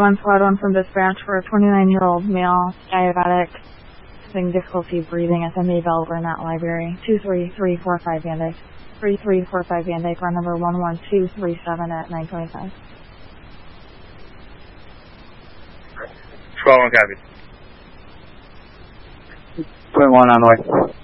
1 Squad 1 from dispatch for a 29-year-old male diabetic having difficulty breathing at the Maybell Burnett Library. 23345 Van Dyke. 3345 Van Dyke, run number 11237 at 925. 12-1 copy. 21 on the way.